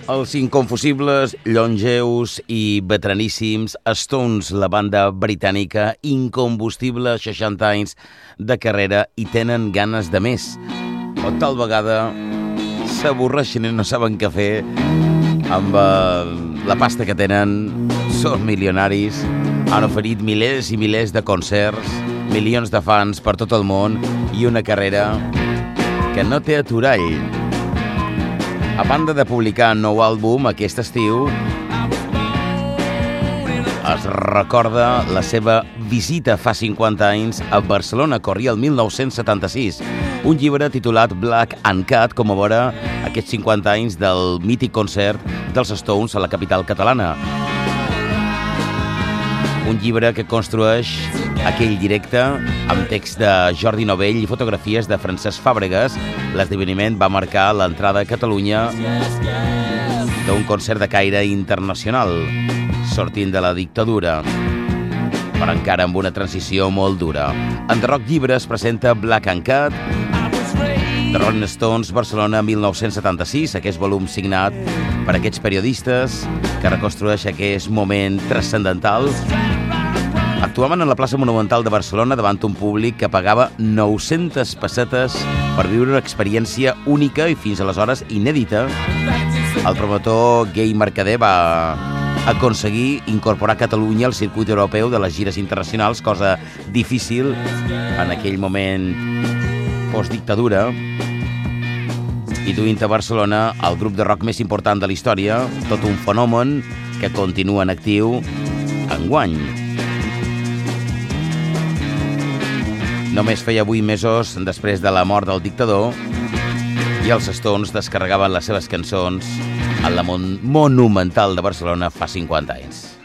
Els inconfusibles, longeus i veteraníssims Stones, la banda britànica, incombustible, 60 anys de carrera i tenen ganes de més. O tal vegada s'avorreixen i no saben què fer amb la pasta que tenen. Són milionaris, han oferit milers i milers de concerts, milions de fans per tot el món i una carrera que no té aturall. A banda de publicar nou àlbum aquest estiu, es recorda la seva visita fa 50 anys a Barcelona, corria el 1976. Un llibre titulat Black and Cat commemora aquests 50 anys del mític concert dels Stones a la capital catalana. Un llibre que construeix aquell directe amb text de Jordi Novell i fotografies de Francesc Fàbregas. L'esdeveniment va marcar l'entrada a Catalunya d'un concert de caire internacional, sortint de la dictadura, però encara amb una transició molt dura. En The Rock Llibres presenta Black and Cat, The Rolling Stones, Barcelona, 1976, aquest volum signat per aquests periodistes que reconstrueix aquest moment transcendental. Actuaven en la plaça Monumental de Barcelona davant un públic que pagava 900 pessetes per viure una experiència única i fins aleshores inèdita. El promotor Gai Mercader va aconseguir incorporar Catalunya al circuit europeu de les gires internacionals, cosa difícil en aquell moment postdictadura, i duint a Barcelona el grup de rock més important de la història, tot un fenomen que continua en actiu enguany. Només feia 8 mesos després de la mort del dictador i els Stones descarregaven les seves cançons a la Monumental de Barcelona fa 50 anys.